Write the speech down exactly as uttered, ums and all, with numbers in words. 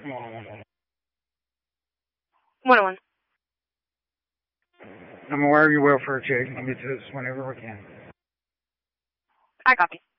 one oh one. I'm aware of your welfare check. I'll get to this whenever we can. I copy.